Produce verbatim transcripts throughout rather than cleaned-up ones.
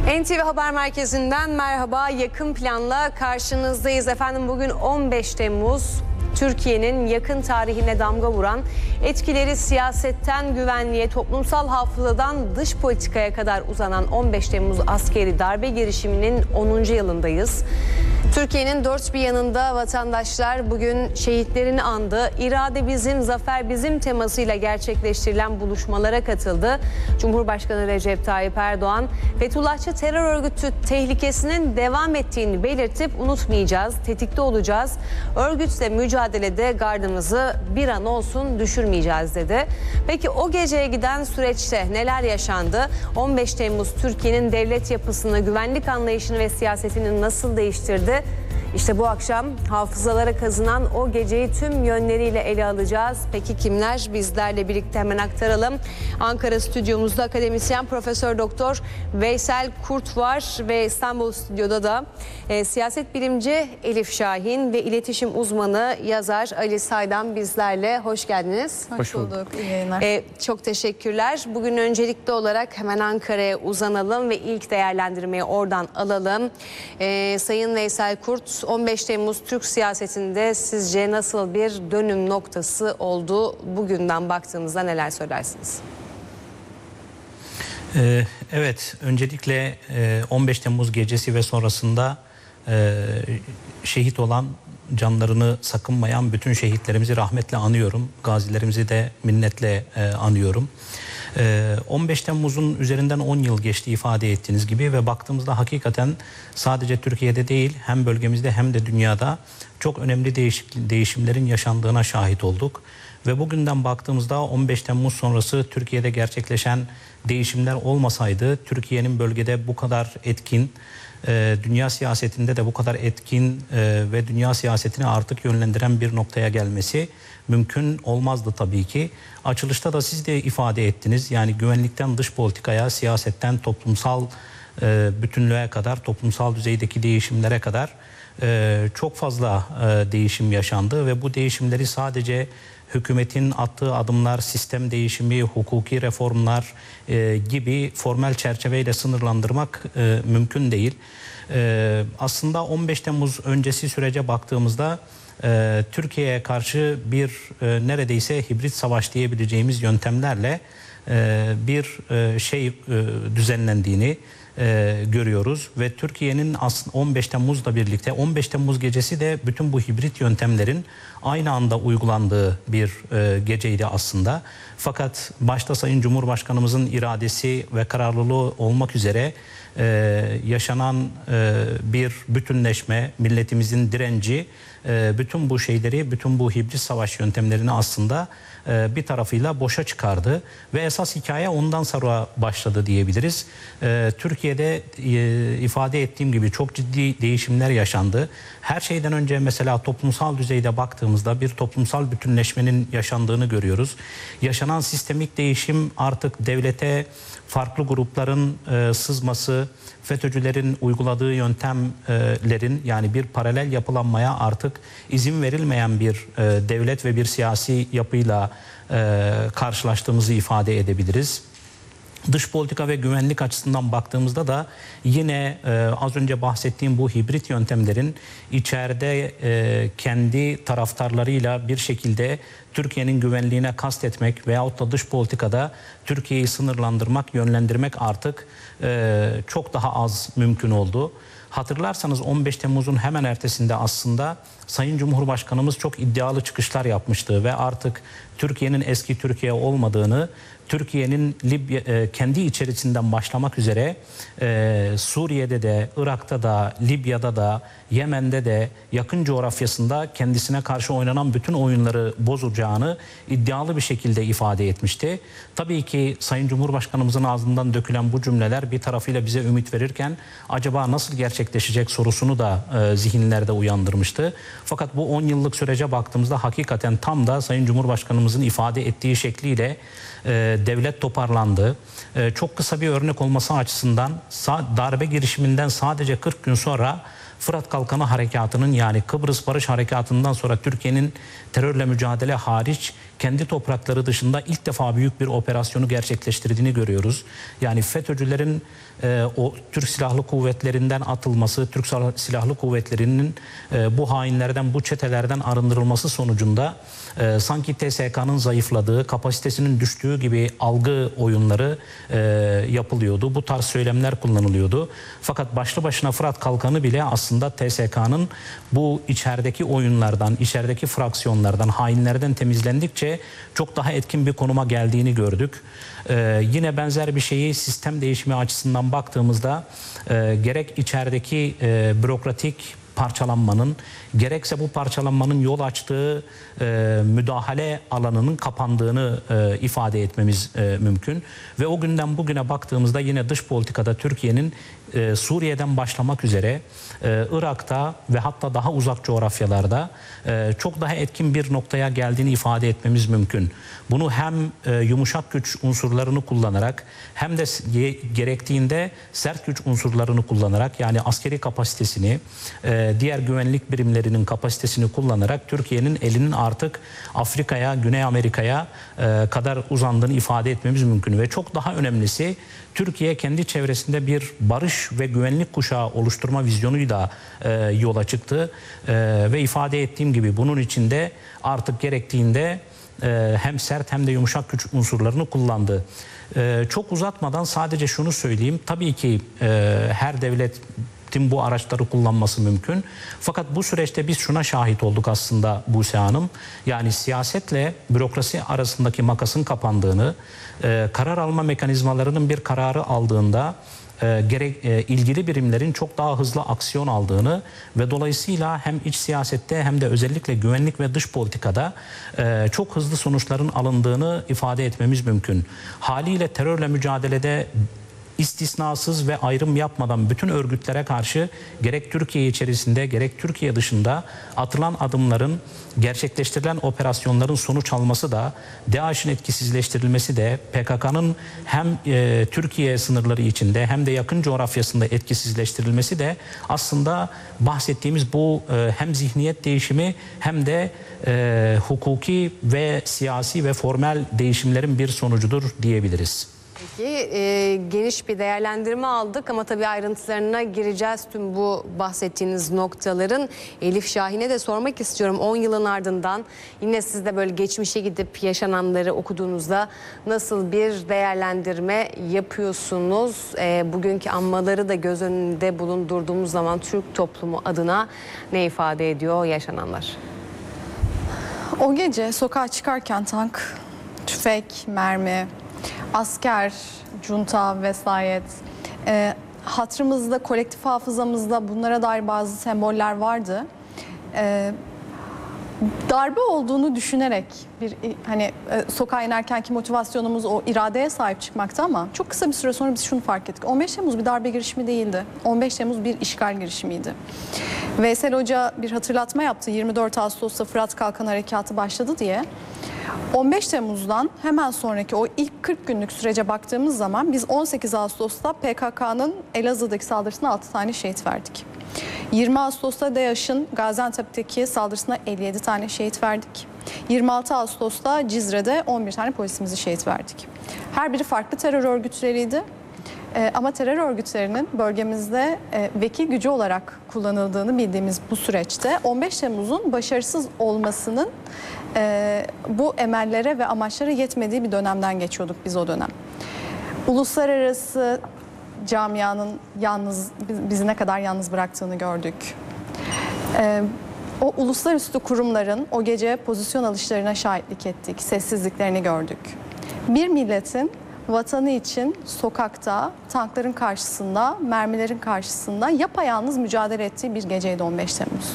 N T V Haber Merkezi'nden merhaba. Yakın planla karşınızdayız efendim. Bugün on beş Temmuz. Türkiye'nin yakın tarihine damga vuran, etkileri siyasetten güvenliğe, toplumsal hafızadan dış politikaya kadar uzanan on beş Temmuz askeri darbe girişiminin onuncu yılındayız. Türkiye'nin dört bir yanında vatandaşlar bugün şehitlerini andı. İrade bizim, zafer bizim temasıyla gerçekleştirilen buluşmalara katıldı. Cumhurbaşkanı Recep Tayyip Erdoğan, Fethullahçı terör örgütü tehlikesinin devam ettiğini belirtip unutmayacağız, tetikte olacağız. Örgütle mücadelede gardımızı bir an olsun düşürmeyeceğiz dedi. Peki o geceye giden süreçte neler yaşandı? on beş Temmuz Türkiye'nin devlet yapısını, güvenlik anlayışını ve siyasetini nasıl değiştirdi? İşte bu akşam hafızalara kazınan o geceyi tüm yönleriyle ele alacağız. Peki kimler? Bizlerle birlikte hemen aktaralım. Ankara stüdyomuzda akademisyen Profesör Doktor Veysel Kurt var ve İstanbul stüdyoda da e, siyaset bilimci Elif Şahin ve iletişim uzmanı yazar Ali Saydam bizlerle. Hoş geldiniz. Hoş bulduk. İyi yayınlar. E, çok teşekkürler. Bugün öncelikli olarak hemen Ankara'ya uzanalım ve ilk değerlendirmeyi oradan alalım. E, Sayın Veysel Kurt, on beş Temmuz Türk siyasetinde sizce nasıl bir dönüm noktası oldu? Bugünden baktığımızda neler söylersiniz? Ee, evet, öncelikle on beş Temmuz gecesi ve sonrasında şehit olan, canlarını sakınmayan bütün şehitlerimizi rahmetle anıyorum. Gazilerimizi de minnetle anıyorum. on beş Temmuz'un üzerinden on yıl geçti ifade ettiğiniz gibi ve baktığımızda hakikaten sadece Türkiye'de değil, hem bölgemizde hem de dünyada çok önemli değişimlerin yaşandığına şahit olduk. Ve bugünden baktığımızda on beş Temmuz sonrası Türkiye'de gerçekleşen değişimler olmasaydı Türkiye'nin bölgede bu kadar etkin, dünya siyasetinde de bu kadar etkin ve dünya siyasetini artık yönlendiren bir noktaya gelmesi mümkün olmazdı tabii ki. Açılışta da siz de ifade ettiniz. Yani güvenlikten dış politikaya, siyasetten toplumsal bütünlüğe kadar, toplumsal düzeydeki değişimlere kadar çok fazla değişim yaşandı ve bu değişimleri sadece hükümetin attığı adımlar, sistem değişimi, hukuki reformlar e, gibi formel çerçeveyle sınırlandırmak e, mümkün değil. E, aslında on beş Temmuz öncesi sürece baktığımızda e, Türkiye'ye karşı bir e, neredeyse hibrit savaş diyebileceğimiz yöntemlerle e, bir e, şey e, düzenlendiğini e, görüyoruz ve Türkiye'nin aslında on beş Temmuz'la birlikte on beş Temmuz gecesi de bütün bu hibrit yöntemlerin aynı anda uygulandığı bir e, geceydi aslında. Fakat başta Sayın Cumhurbaşkanımızın iradesi ve kararlılığı olmak üzere e, yaşanan e, bir bütünleşme, milletimizin direnci e, bütün bu şeyleri, bütün bu hibrit savaş yöntemlerini aslında e, bir tarafıyla boşa çıkardı ve esas hikaye ondan sonra başladı diyebiliriz. E, Türkiye'de e, ifade ettiğim gibi çok ciddi değişimler yaşandı. Her şeyden önce mesela toplumsal düzeyde baktığımızda bir toplumsal bütünleşmenin yaşandığını görüyoruz. Yaşanan sistemik değişim artık devlete farklı grupların e, sızması, FETÖ'cülerin uyguladığı yöntemlerin yani bir paralel yapılanmaya artık izin verilmeyen bir e, devlet ve bir siyasi yapıyla e, karşılaştığımızı ifade edebiliriz. Dış politika ve güvenlik açısından baktığımızda da yine e, az önce bahsettiğim bu hibrit yöntemlerin içeride e, kendi taraftarlarıyla bir şekilde Türkiye'nin güvenliğine kastetmek veyahut da dış politikada Türkiye'yi sınırlandırmak, yönlendirmek artık e, çok daha az mümkün oldu. Hatırlarsanız on beş Temmuz'un hemen ertesinde aslında Sayın Cumhurbaşkanımız çok iddialı çıkışlar yapmıştı ve artık Türkiye'nin eski Türkiye olmadığını, Türkiye'nin Libya e, kendi içerisinden başlamak üzere e, Suriye'de de, Irak'ta da, Libya'da da, Yemen'de de, yakın coğrafyasında kendisine karşı oynanan bütün oyunları bozacağını iddialı bir şekilde ifade etmişti. Tabii ki Sayın Cumhurbaşkanımızın ağzından dökülen bu cümleler bir tarafıyla bize ümit verirken acaba nasıl gerçekleşecek sorusunu da e, zihinlerde uyandırmıştı. Fakat bu on yıllık sürece baktığımızda hakikaten tam da Sayın Cumhurbaşkanımızın ifade ettiği şekliyle e, devlet toparlandı. E, çok kısa bir örnek olması açısından darbe girişiminden sadece kırk gün sonra Fırat Kalkanı Harekatı'nın, yani Kıbrıs Barış Harekatı'ndan sonra Türkiye'nin terörle mücadele hariç kendi toprakları dışında ilk defa büyük bir operasyonu gerçekleştirdiğini görüyoruz. Yani FETÖ'cülerin e, o Türk Silahlı Kuvvetleri'nden atılması, Türk Silahlı Kuvvetleri'nin e, bu hainlerden, bu çetelerden arındırılması sonucunda e, sanki T S K'nın zayıfladığı, kapasitesinin düştüğü gibi algı oyunları e, yapılıyordu. Bu tarz söylemler kullanılıyordu. Fakat başlı başına Fırat Kalkanı bile aslında T S K'nın bu içerideki oyunlardan, içerideki fraksiyonlardan, hainlerden temizlendikçe çok daha etkin bir konuma geldiğini gördük. Ee, yine benzer bir şeyi sistem değişimi açısından baktığımızda e, gerek içerideki e, bürokratik parçalanmanın, gerekse bu parçalanmanın yol açtığı e, müdahale alanının kapandığını e, ifade etmemiz e, mümkün. Ve o günden bugüne baktığımızda yine dış politikada Türkiye'nin e, Suriye'den başlamak üzere e, Irak'ta ve hatta daha uzak coğrafyalarda e, çok daha etkin bir noktaya geldiğini ifade etmemiz mümkün. Bunu hem e, yumuşak güç unsurlarını kullanarak hem de gerektiğinde sert güç unsurlarını kullanarak, yani askeri kapasitesini, e, diğer güvenlik birimlerinin kapasitesini kullanarak Türkiye'nin elinin artık Afrika'ya, Güney Amerika'ya e, kadar uzandığını ifade etmemiz mümkün. Ve çok daha önemlisi, Türkiye kendi çevresinde bir barış ve güvenlik kuşağı oluşturma vizyonuyla da e, yola çıktı. E, ve ifade ettiğim gibi bunun içinde artık gerektiğinde e, hem sert hem de yumuşak güç unsurlarını kullandı. E, çok uzatmadan sadece şunu söyleyeyim. Tabii ki e, her devlet bu araçları kullanması mümkün. Fakat bu süreçte biz şuna şahit olduk aslında Buse Hanım. Yani siyasetle bürokrasi arasındaki makasın kapandığını, e, karar alma mekanizmalarının bir kararı aldığında e, gerek e, ilgili birimlerin çok daha hızlı aksiyon aldığını ve dolayısıyla hem iç siyasette hem de özellikle güvenlik ve dış politikada e, çok hızlı sonuçların alındığını ifade etmemiz mümkün. Haliyle terörle mücadelede istisnasız ve ayrım yapmadan bütün örgütlere karşı gerek Türkiye içerisinde gerek Türkiye dışında atılan adımların, gerçekleştirilen operasyonların sonuç alması da, DAEŞ'in etkisizleştirilmesi de, P K K'nın hem e, Türkiye sınırları içinde hem de yakın coğrafyasında etkisizleştirilmesi de aslında bahsettiğimiz bu e, hem zihniyet değişimi hem de e, hukuki ve siyasi ve formel değişimlerin bir sonucudur diyebiliriz. Peki e, geniş bir değerlendirme aldık ama tabii ayrıntılarına gireceğiz tüm bu bahsettiğiniz noktaların. Elif Şahin'e de sormak istiyorum. on yılın ardından yine siz de böyle geçmişe gidip yaşananları okuduğunuzda nasıl bir değerlendirme yapıyorsunuz? E, bugünkü anmaları da göz önünde bulundurduğumuz zaman Türk toplumu adına ne ifade ediyor yaşananlar? O gece sokağa çıkarken tank, tüfek, mermi, asker, junta vesayet, e, hatırımızda, kolektif hafızamızda bunlara dair bazı semboller vardı. E, darbe olduğunu düşünerek bir hani e, sokağa inerkenki motivasyonumuz o iradeye sahip çıkmaktı ama çok kısa bir süre sonra biz şunu fark ettik. on beş Temmuz bir darbe girişimi değildi. on beş Temmuz bir işgal girişimiydi. Veysel Hoca bir hatırlatma yaptı. yirmi dört Ağustos'ta Fırat Kalkanı Harekatı başladı diye. on beş Temmuz'dan hemen sonraki o ilk kırk günlük sürece baktığımız zaman biz on sekiz Ağustos'ta P K K'nın Elazığ'daki saldırısına altı tane şehit verdik. yirmi Ağustos'ta DAEŞ'in Gaziantep'teki saldırısına elli yedi tane şehit verdik. yirmi altı Ağustos'ta Cizre'de on bir tane polisimizi şehit verdik. Her biri farklı terör örgütleriydi. Ee, ama terör örgütlerinin bölgemizde e, vekil gücü olarak kullanıldığını bildiğimiz bu süreçte on beş Temmuz'un başarısız olmasının e, bu emellere ve amaçlara yetmediği bir dönemden geçiyorduk biz o dönem. Uluslararası camianın yalnız, bizi ne kadar yalnız bıraktığını gördük. E, o uluslararası kurumların o gece pozisyon alışlarına şahitlik ettik, sessizliklerini gördük. Bir milletin vatanı için sokakta, tankların karşısında, mermilerin karşısında yapayalnız mücadele ettiği bir geceydi on beş Temmuz.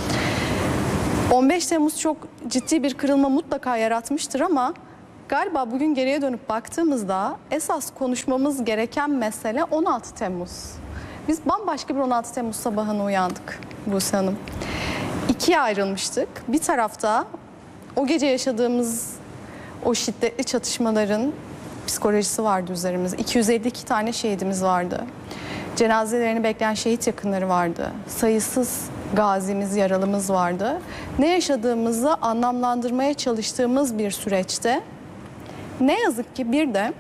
on beş Temmuz çok ciddi bir kırılma mutlaka yaratmıştır ama galiba bugün geriye dönüp baktığımızda esas konuşmamız gereken mesele on altı Temmuz. Biz bambaşka bir on altı Temmuz sabahına uyandık Buse Hanım. İkiye ayrılmıştık. Bir tarafta o gece yaşadığımız o şiddetli çatışmaların psikolojisi vardı üzerimizde. iki yüz elli iki tane şehidimiz vardı. Cenazelerini bekleyen şehit yakınları vardı. Sayısız gazimiz, yaralımız vardı. Ne yaşadığımızı anlamlandırmaya çalıştığımız bir süreçte ne yazık ki bir de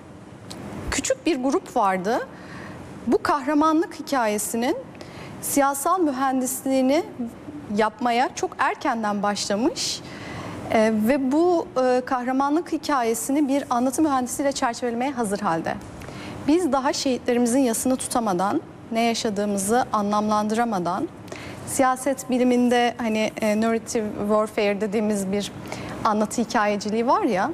küçük bir grup vardı. Bu kahramanlık hikayesinin siyasal mühendisliğini yapmaya çok erkenden başlamış ee, ve bu e, kahramanlık hikayesini bir anlatı mühendisiyle çerçevelemeye hazır halde. Biz daha şehitlerimizin yasını tutamadan, ne yaşadığımızı anlamlandıramadan, siyaset biliminde hani e, narrative warfare dediğimiz bir anlatı hikayeciliği var ya,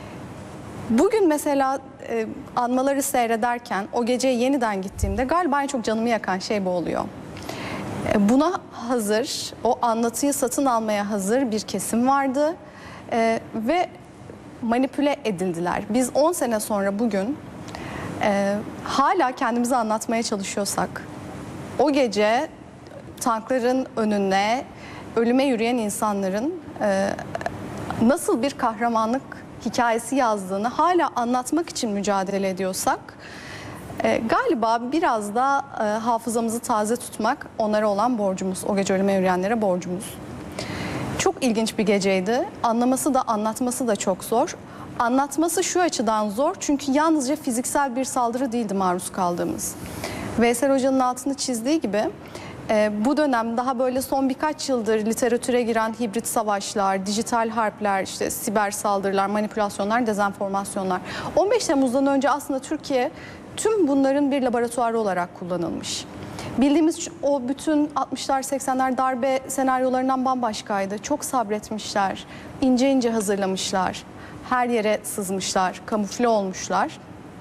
bugün mesela e, anmaları seyrederken o gece yeniden gittiğimde galiba en çok canımı yakan şey bu oluyor. E, buna hazır, o anlatıyı satın almaya hazır bir kesim vardı e, ve manipüle edildiler. Biz on sene sonra bugün e, hala kendimizi anlatmaya çalışıyorsak, o gece tankların önüne ölüme yürüyen insanların e, nasıl bir kahramanlık hikayesi yazdığını hala anlatmak için mücadele ediyorsak, e, galiba biraz da e, hafızamızı taze tutmak onlara olan borcumuz, o gece ölüme yürüyenlere borcumuz. Çok ilginç bir geceydi. Anlaması da anlatması da çok zor. Anlatması şu açıdan zor çünkü yalnızca fiziksel bir saldırı değildi maruz kaldığımız. Veysel Hoca'nın altını çizdiği gibi e, bu dönem daha böyle son birkaç yıldır literatüre giren hibrit savaşlar, dijital harpler, işte siber saldırılar, manipülasyonlar, dezenformasyonlar. on beş Temmuz'dan önce aslında Türkiye tüm bunların bir laboratuvarı olarak kullanılmış. Bildiğimiz o bütün altmışlar seksenler darbe senaryolarından bambaşkaydı. Çok sabretmişler, ince ince hazırlamışlar, her yere sızmışlar, kamufle olmuşlar.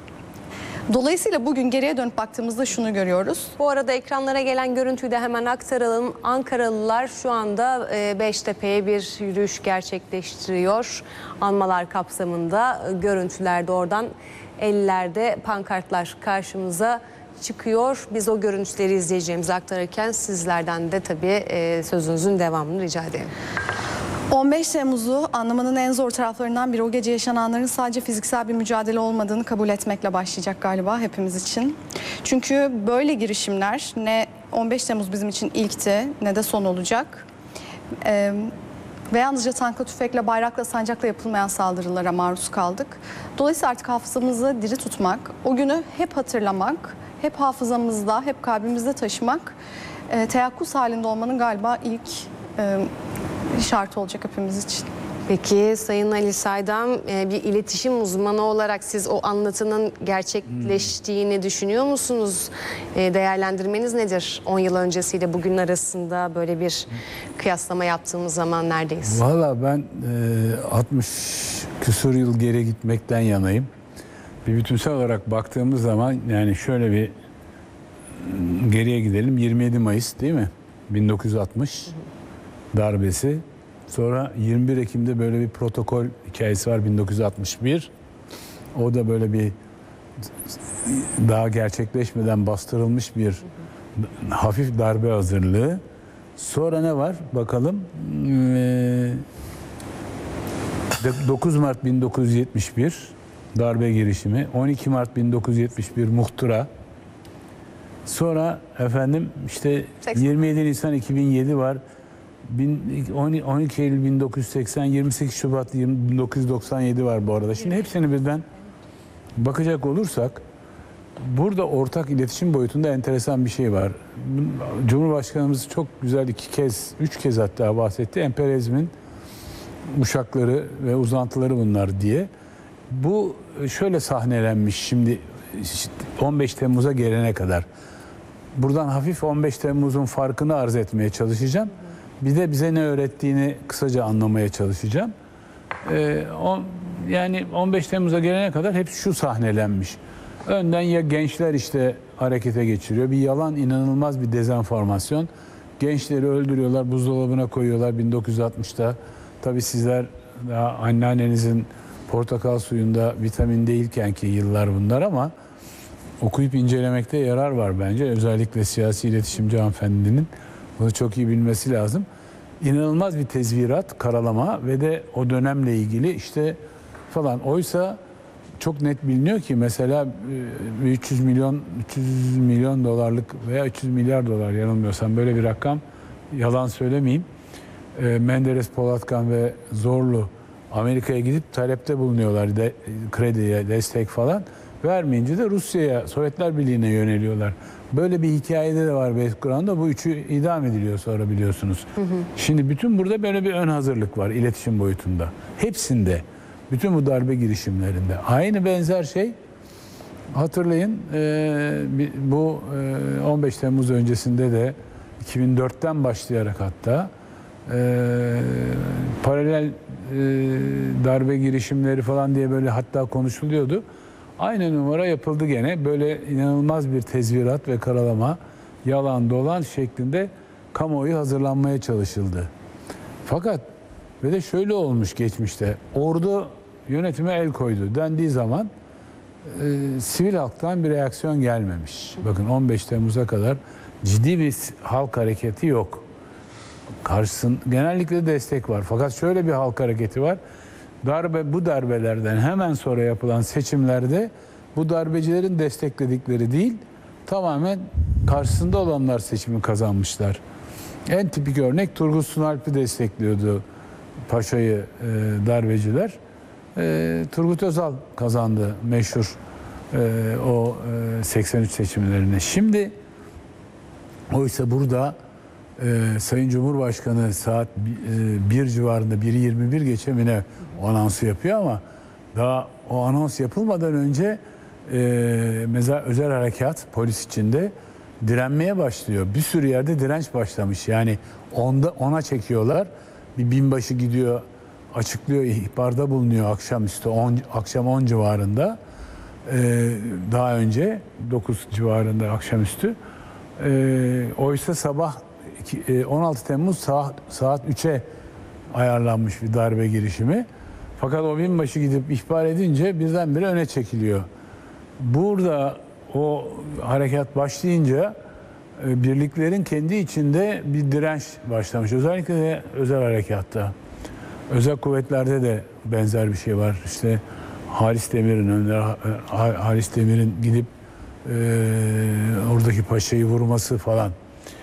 Dolayısıyla bugün geriye dönüp baktığımızda şunu görüyoruz. Bu arada ekranlara gelen görüntüyü de hemen aktaralım. Ankaralılar şu anda Beştepe'ye bir yürüyüş gerçekleştiriyor. Anmalar kapsamında görüntülerde oradan ellerde pankartlar karşımıza çıkıyor. Biz o görüntüleri izleyeceğimizi aktarırken sizlerden de tabii sözünüzün devamını rica edelim. on beş Temmuz'u anlamanın en zor taraflarından biri o gece yaşananların sadece fiziksel bir mücadele olmadığını kabul etmekle başlayacak galiba hepimiz için. Çünkü böyle girişimler ne on beş Temmuz bizim için ilkti ne de son olacak. Ee, ve yalnızca tankla, tüfekle, bayrakla, sancakla yapılmayan saldırılara maruz kaldık. Dolayısıyla artık hafızamızı diri tutmak, o günü hep hatırlamak, hep hafızamızda, hep kalbimizde taşımak, e, teyakkuz halinde olmanın galiba ilk e, şart olacak hepimiz için. Peki Sayın Ali Saydam, bir iletişim uzmanı olarak siz o anlatının gerçekleştiğini düşünüyor musunuz? Değerlendirmeniz nedir? on yıl öncesiyle bugün arasında böyle bir kıyaslama yaptığımız zaman neredeyiz? Valla ben altmış küsur yıl geri gitmekten yanayım. Bir bütünsel olarak baktığımız zaman yani şöyle bir geriye gidelim. yirmi yedi Mayıs değil mi? bin dokuz yüz altmış darbesi. Sonra yirmi bir Ekim'de böyle bir protokol hikayesi var bin dokuz yüz altmış bir. O da böyle bir daha gerçekleşmeden bastırılmış bir hafif darbe hazırlığı. Sonra ne var bakalım? dokuz Mart bin dokuz yüz yetmiş bir darbe girişimi. on iki Mart bin dokuz yüz yetmiş bir muhtıra. Sonra efendim işte yirmi yedi Nisan iki bin yedi var. on iki Eylül bin dokuz yüz seksen, yirmi sekiz Şubat bin dokuz yüz doksan yedi var bu arada. Şimdi hepsini birden bakacak olursak burada ortak iletişim boyutunda enteresan bir şey var. Cumhurbaşkanımız çok güzel iki kez, üç kez hatta bahsetti. Emperyalizmin uşakları ve uzantıları bunlar diye. Bu şöyle sahnelenmiş şimdi on beş Temmuz'a gelene kadar. Buradan hafif on beş Temmuz'un farkını arz etmeye çalışacağım. Bir de bize ne öğrettiğini kısaca anlamaya çalışacağım. Ee, on, yani on beş Temmuz'a gelene kadar hep şu sahnelenmiş. Önden ya gençler işte harekete geçiriyor. Bir yalan, inanılmaz bir dezenformasyon. Gençleri öldürüyorlar, buzdolabına koyuyorlar bin dokuz yüz altmışta. Tabii sizler daha anneannenizin portakal suyunda vitamin değilken ki yıllar bunlar ama okuyup incelemekte yarar var bence. Özellikle siyasi iletişimci hanımefendinin bunu çok iyi bilmesi lazım. İnanılmaz bir tezvirat, karalama ve de o dönemle ilgili işte falan. Oysa çok net biliniyor ki mesela e, üç yüz milyon üç yüz milyon dolarlık veya üç yüz milyar dolar yanılmıyorsam böyle bir rakam, yalan söylemeyeyim. E, Menderes, Polatkan ve Zorlu Amerika'ya gidip talepte bulunuyorlar, de, krediye, destek falan. Vermeyince de Rusya'ya, Sovyetler Birliği'ne yöneliyorlar. Böyle bir hikayede de var background'da. Bu üçü idam ediliyor sonra, biliyorsunuz. Hı hı. Şimdi bütün burada böyle bir ön hazırlık var iletişim boyutunda. Hepsinde. Bütün bu darbe girişimlerinde. Aynı benzer şey, hatırlayın e, bu e, on beş Temmuz öncesinde de iki bin dörtten başlayarak hatta e, paralel e, darbe girişimleri falan diye böyle hatta konuşuluyordu. Aynı numara yapıldı gene. Böyle inanılmaz bir tezvirat ve karalama, yalan dolan şeklinde kamuoyu hazırlanmaya çalışıldı. Fakat ve de şöyle olmuş geçmişte. Ordu yönetime el koydu dendiği zaman e, sivil halktan bir reaksiyon gelmemiş. Bakın on beş Temmuz'a kadar ciddi bir halk hareketi yok. Karşısın genellikle destek var. Fakat şöyle bir halk hareketi var. Darbe, bu darbelerden hemen sonra yapılan seçimlerde bu darbecilerin destekledikleri değil, tamamen karşısında olanlar seçimi kazanmışlar. En tipik örnek Turgut Sunalp'i destekliyordu Paşa'yı e, darbeciler. E, Turgut Özal kazandı meşhur e, o e, seksen üç seçimlerini. Şimdi oysa burada e, Sayın Cumhurbaşkanı saat e, bir civarında, biri yirmi bir geçemine o anonsu yapıyor ama daha o anons yapılmadan önce e, mesela özel harekat polis içinde direnmeye başlıyor. Bir sürü yerde direnç başlamış. Yani onda ona çekiyorlar. Bir binbaşı gidiyor, açıklıyor, ihbarda bulunuyor akşamüstü on, akşam on civarında. Ee, daha önce dokuz civarında akşamüstü. Ee, oysa sabah on altı Temmuz saat, saat üçe ayarlanmış bir darbe girişimi. Fakat o binbaşı gidip ihbar edince birdenbire öne çekiliyor. Burada o harekat başlayınca birliklerin kendi içinde bir direnç başlamış. Özellikle de özel harekatta. Özel kuvvetlerde de benzer bir şey var. İşte Halis Demir'in önleri, Halis Demir'in gidip e, oradaki paşayı vurması falan.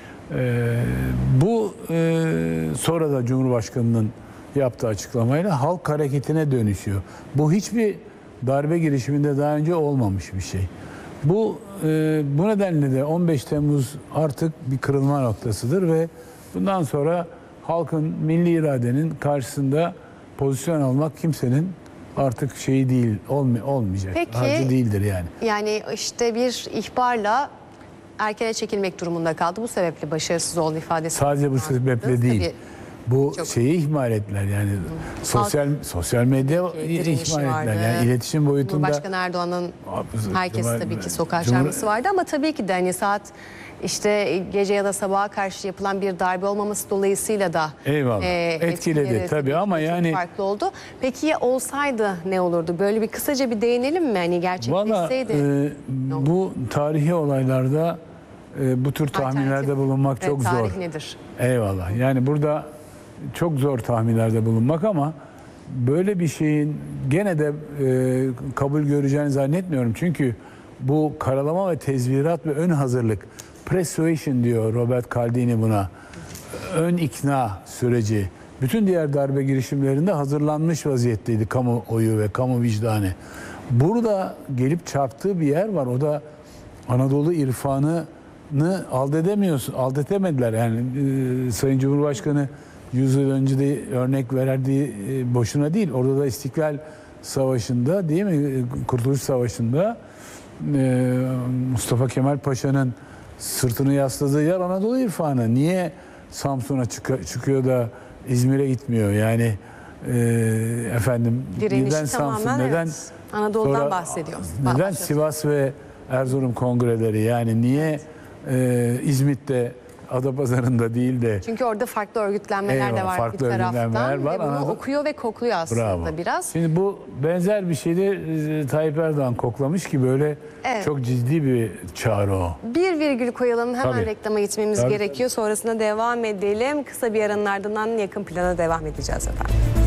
E, bu e, sonra da Cumhurbaşkanı'nın yaptığı açıklamayla halk hareketine dönüşüyor. Bu hiçbir darbe girişiminde daha önce olmamış bir şey. Bu e, bu nedenle de on beş Temmuz artık bir kırılma noktasıdır ve bundan sonra halkın, milli iradenin karşısında pozisyon almak kimsenin artık şeyi değil, olmay olmayacak. Peki, harcı değildir yani. Yani işte bir ihbarla erkene çekilmek durumunda kaldı. Bu sebeple başarısız oldu ifadesi. Sadece bu sebeple değil. Tabii, bu çok şeyi ihmal ettiler yani. Hı. Sosyal Halk, sosyal medya ihmal ettiler. Yani iletişim boyutunda. Cumhurbaşkanı Erdoğan'ın herkes tabii ki sokağa çağırması vardı ama tabii ki de hani saat işte gece ya da sabaha karşı yapılan bir darbe olmaması dolayısıyla da eyvallah e, etkiledi tabii ama yani farklı oldu. Peki ya olsaydı ne olurdu? Böyle bir kısaca bir değinelim mi? Hani gerçekleşseydi. E, bu tarihi olaylarda e, bu tür tahminlerde bulunmak çok zor. Tarih nedir? Eyvallah. Yani burada çok zor tahminlerde bulunmak ama böyle bir şeyin gene de e, kabul göreceğini zannetmiyorum. Çünkü bu karalama ve tezvirat ve ön hazırlık, persuasion diyor Robert Cialdini buna, ön ikna süreci. Bütün diğer darbe girişimlerinde hazırlanmış vaziyetteydi kamuoyu ve kamu vicdanı. Burada gelip çarptığı bir yer var. O da Anadolu irfanını ald edemiyorsun, ald edemediler. Yani e, Sayın Cumhurbaşkanı yüz yıl önce de örnek verdiği e, boşuna değil. Orada da İstiklal Savaşı'nda, değil mi? Kurtuluş Savaşı'nda e, Mustafa Kemal Paşa'nın sırtını yasladığı yer Anadolu irfanı. Niye Samsun'a çık çıkıyor da İzmir'e gitmiyor? Yani e, efendim neden Samsun, neden evet, Anadolu'dan bahsediyor. Neden bahsediyor. Sivas ve Erzurum kongreleri, yani niye e, İzmit'te, Adapazarı'nda değil de... Çünkü orada farklı örgütlenmeler eyvallah, de var farklı bir taraftan var. ve bunu Anadolu okuyor ve kokluyor aslında. Bravo. Biraz. Şimdi bu benzer bir şeyde Tayyip Erdoğan koklamış ki böyle evet, çok ciddi bir çağrı o. Bir virgül koyalım, hemen tabii reklama gitmemiz tabii gerekiyor. Sonrasında devam edelim. Kısa bir aranın ardından yakın plana devam edeceğiz efendim.